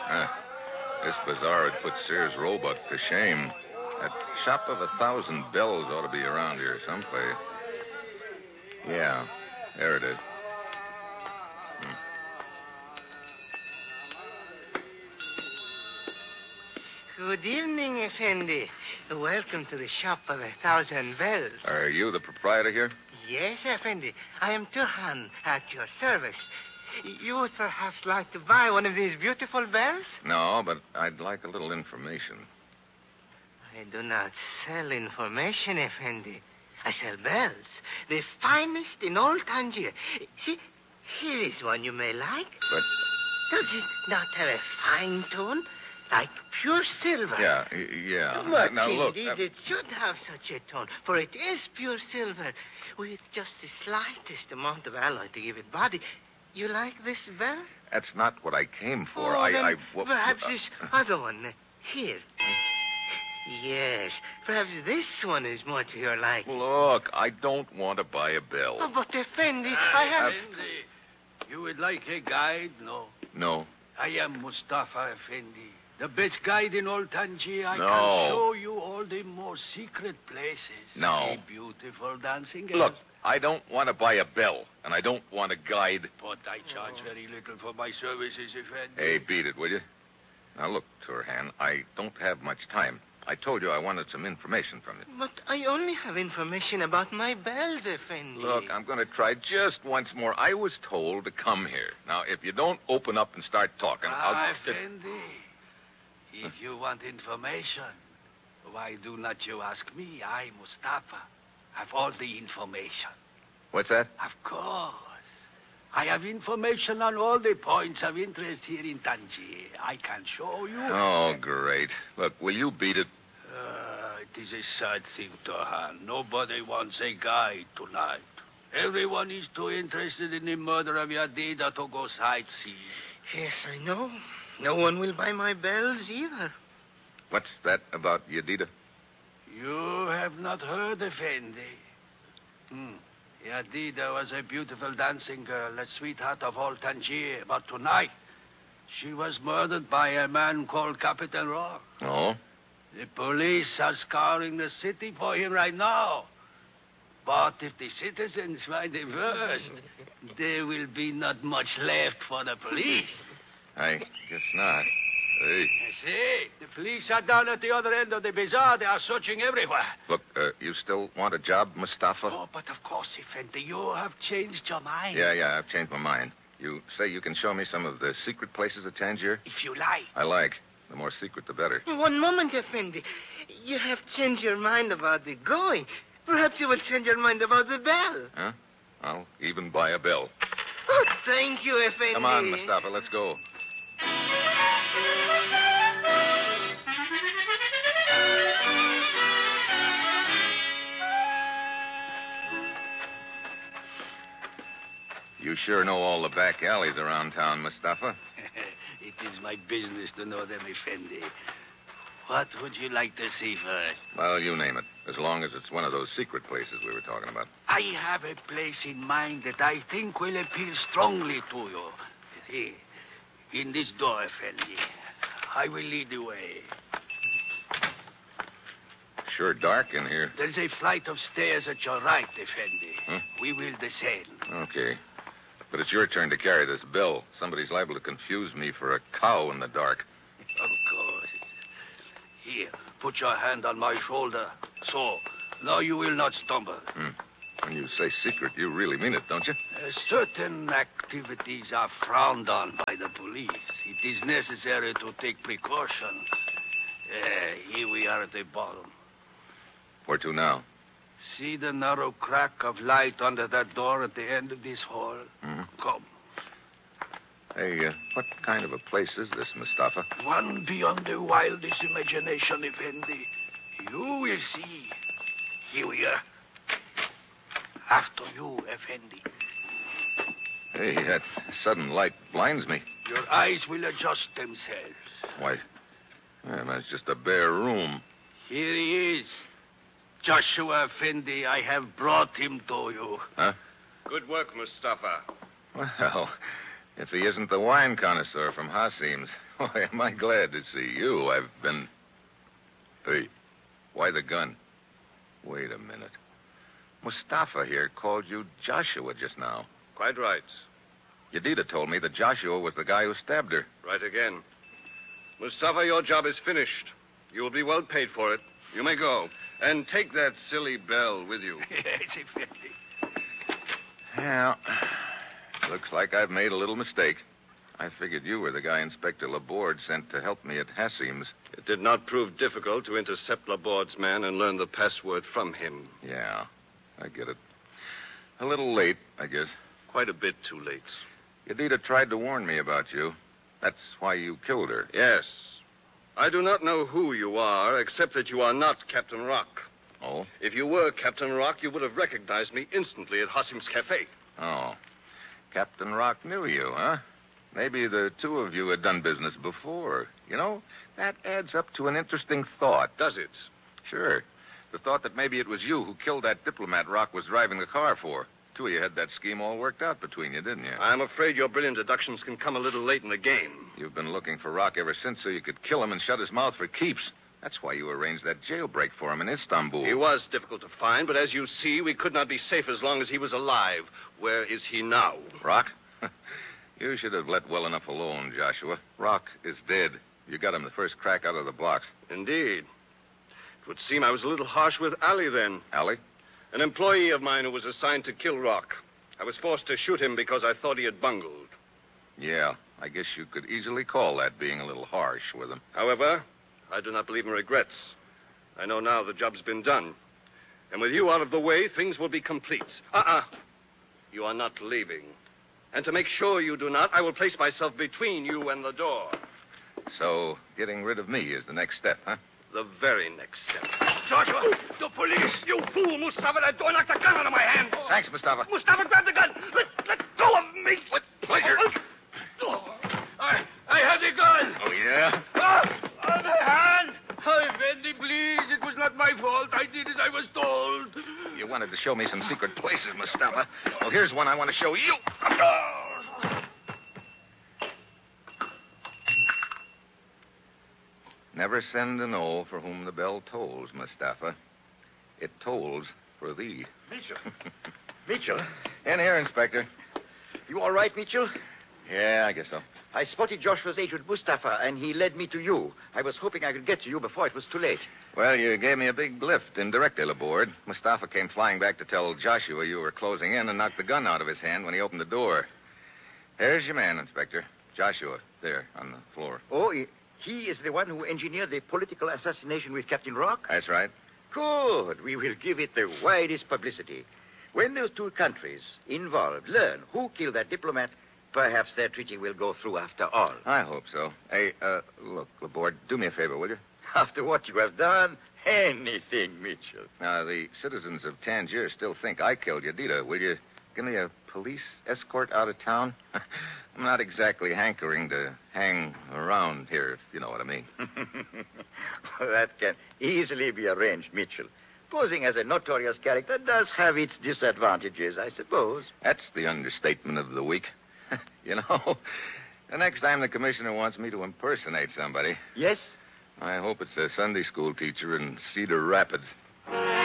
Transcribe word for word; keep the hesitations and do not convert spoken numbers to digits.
Huh. This bazaar would put Sears Roebuck to shame. That shop of a thousand bells ought to be around here someplace. Yeah, there it is. Hmm. Good evening, Effendi. Welcome to the shop of a thousand bells. Are you the proprietor here? Yes, Effendi. I am Turhan, at your service. You would perhaps like to buy one of these beautiful bells? No, but I'd like a little information. I do not sell information, Effendi. I sell bells. The finest in all Tangier. See, here is one you may like. But... Does it not have a fine tone? Like pure silver. Yeah, y- yeah. But now, look... indeed, uh, it should have such a tone, for it is pure silver, with just the slightest amount of alloy to give it body. You like this bell? That's not what I came for. Oh, I... then I well, perhaps uh, this other one. uh, Here. Yes, perhaps this one is more to your liking. Look, I don't want to buy a bell. Oh, but Effendi, I have... Effendi, you would like a guide? No. No. I am Mustafa Effendi, the best guide in all Tangier. I No. can show you all the most secret places. No. The beautiful dancing Look, girls. I don't want to buy a bell, and I don't want a guide. But I charge very little for my services, Effendi. Hey, beat it, will you? Now, look, Turhan, I don't have much time. I told you I wanted some information from you. But I only have information about my bells, Effendi. Look, I'm going to try just once more. I was told to come here. Now, if you don't open up and start talking, Ah, I'll... Effendi, if you want information, why do not you ask me? I, Mustafa, have all the information. What's that? Of course. I have information on all the points of interest here in Tangier. I can show you. Oh, great. Look, will you beat it? Uh, it is a sad thing, Turhan. Nobody wants a guide tonight. Everyone is too interested in the murder of Yadida to go sightseeing. Yes, I know. No one will buy my bells either. What's that about Yadida? You have not heard, Effendi. Hmm. Yadida was a beautiful dancing girl, a sweetheart of all Tangier. But tonight, she was murdered by a man called Captain Rock. Oh? The police are scouring the city for him right now. But if the citizens find him first, there will be not much left for the police. I guess not. Hey. You see, the police are down at the other end of the bazaar. They are searching everywhere. Look, uh, you still want a job, Mustafa? Oh, but of course, Effendi, you have changed your mind. Yeah, yeah, I've changed my mind. You say you can show me some of the secret places of Tangier? If you like. I like. The more secret, the better. One moment, Effendi. You have changed your mind about the going. Perhaps you will change your mind about the bell. Huh? I'll even buy a bell. Oh, thank you, Effendi. Come on, Mustafa, let's go. You sure know all the back alleys around town, Mustafa. It is my business to know them, Effendi. What would you like to see first? Well, you name it, as long as it's one of those secret places we were talking about. I have a place in mind that I think will appeal strongly to you. Here, in this door, Effendi. I will lead the way. Sure dark in here. There's a flight of stairs at your right, Effendi. Huh? We will descend. Okay. But it's your turn to carry this bell. Somebody's liable to confuse me for a cow in the dark. Of course. Here, put your hand on my shoulder. So, now you will not stumble. Hmm. When you say secret, you really mean it, don't you? Uh, certain activities are frowned on by the police. It is necessary to take precautions. Uh, here we are at the bottom. Where to now? See the narrow crack of light under that door at the end of this hall? Mm-hmm. Come. Hey, uh, what kind of a place is this, Mustafa? One beyond the wildest imagination, Effendi. You will see. Here we are. After you, Effendi. Hey, that sudden light blinds me. Your eyes will adjust themselves. Why, yeah, that's just a bare room. Here he is. Joshua Effendi, I have brought him to you. Huh? Good work, Mustafa. Well, If he isn't the wine connoisseur from Hasim's, why, am I glad to see you. I've been... Hey, why the gun? Wait a minute. Mustafa here called you Joshua just now. Quite right. Yedida told me that Joshua was the guy who stabbed her. Right again. Mustafa, your job is finished. You will be well paid for it. You may go. And take that silly bell with you. Yeah. Looks like I've made a little mistake. I figured you were the guy Inspector Laborde sent to help me at Hasim's. It did not prove difficult to intercept Laborde's man and learn the password from him. Yeah, I get it. A little late, I guess. Quite a bit too late. Yedida tried to warn me about you. That's why you killed her. Yes. I do not know who you are, except that you are not Captain Rock. Oh? If you were Captain Rock, you would have recognized me instantly at Hasim's Cafe. Oh. Captain Rock knew you, huh? Maybe the two of you had done business before. You know, that adds up to an interesting thought. Does it? Sure. The thought that maybe it was you who killed that diplomat Rock was driving the car for. Two of you had that scheme all worked out between you, didn't you? I'm afraid your brilliant deductions can come a little late in the game. You've been looking for Rock ever since so you could kill him and shut his mouth for keeps. That's why you arranged that jailbreak for him in Istanbul. He was difficult to find, but as you see, we could not be safe as long as he was alive. Where is he now? Rock? You should have let well enough alone, Joshua. Rock is dead. You got him the first crack out of the box. Indeed. It would seem I was a little harsh with Ali then. Ali? An employee of mine who was assigned to kill Rock. I was forced to shoot him because I thought he had bungled. Yeah, I guess you could easily call that being a little harsh with him. However, I do not believe in regrets. I know now the job's been done. And with you out of the way, things will be complete. Uh-uh. You are not leaving. And to make sure you do not, I will place myself between you and the door. So, getting rid of me is the next step, huh? The very next step. Joshua, the police, you fool, Mustafa. That door knocked the gun out of my hand. Thanks, Mustafa. Mustafa, grab the gun. Let, let go of me. With pleasure. Oh, I, I had the gun. Oh, yeah? Ah, oh, the hand. Oh, Effendi, please. It was not my fault. I did as I was told. You wanted to show me some secret places, Mustafa. Well, here's one I want to show you. Never send an O for whom the bell tolls, Mustafa. It tolls for thee. Mitchell. Mitchell. In here, Inspector. You all right, Mitchell? Yeah, I guess so. I spotted Joshua's agent, Mustafa, and he led me to you. I was hoping I could get to you before it was too late. Well, you gave me a big lift indirectly, Laborde. Mustafa came flying back to tell Joshua you were closing in and knocked the gun out of his hand when he opened the door. There's your man, Inspector. Joshua, there, on the floor. Oh, he, he is the one who engineered the political assassination with Captain Rock? That's right. Good. We will give it the widest publicity. When those two countries involved learn who killed that diplomat, perhaps their treaty will go through after all. I hope so. Hey, uh, look, Laborde, do me a favor, will you? After what you have done, anything, Mitchell. Now, the citizens of Tangier still think I killed Yedida. Will you give me a police escort out of town? I'm not exactly hankering to hang around here, if you know what I mean. That can easily be arranged, Mitchell. Posing as a notorious character does have its disadvantages, I suppose. That's the understatement of the week. You know, the next time the commissioner wants me to impersonate somebody, Yes? I hope it's a Sunday school teacher in Cedar Rapids.